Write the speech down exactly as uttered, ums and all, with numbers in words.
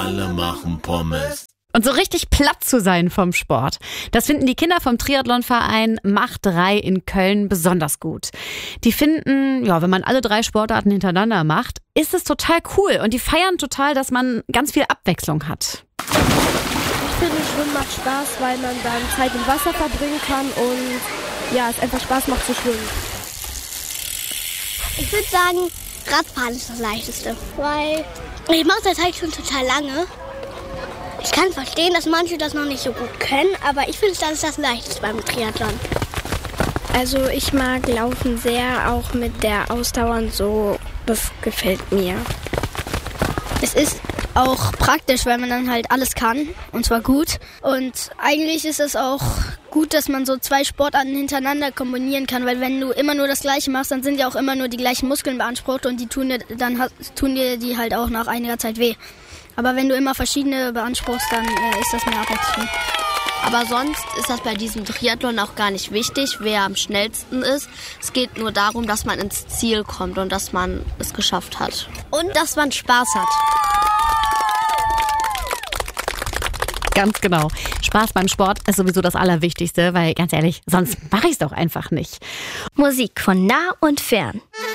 Alle machen Pommes. Und so richtig platt zu sein vom Sport, das finden die Kinder vom Triathlonverein Mach drei in Köln besonders gut. Die finden, ja, wenn man alle drei Sportarten hintereinander macht, ist es total cool. Und die feiern total, dass man ganz viel Abwechslung hat. Ich finde, Schwimmen macht Spaß, weil man dann Zeit im Wasser verbringen kann und ja, es einfach Spaß macht zu schwimmen. Ich würde sagen, Radfahren ist das Leichteste, weil ich mache das halt schon total lange. Ich kann verstehen, dass manche das noch nicht so gut können, aber ich finde, das ist das Leichteste beim Triathlon. Also ich mag Laufen sehr, auch mit der Ausdauer und so, das gefällt mir. Es ist auch praktisch, weil man dann halt alles kann, und zwar gut. Und eigentlich ist es auch gut, dass man so zwei Sportarten hintereinander kombinieren kann, weil wenn du immer nur das Gleiche machst, dann sind ja auch immer nur die gleichen Muskeln beansprucht und die tun dir, dann tun dir die halt auch nach einiger Zeit weh. Aber wenn du immer verschiedene beanspruchst, dann äh, ist das mehr Abwechslung. Aber sonst ist das bei diesem Triathlon auch gar nicht wichtig, wer am schnellsten ist. Es geht nur darum, dass man ins Ziel kommt und dass man es geschafft hat. Und dass man Spaß hat. Ganz genau. Spaß beim Sport ist sowieso das Allerwichtigste, weil ganz ehrlich, sonst mache ich es doch einfach nicht. Musik von nah und fern.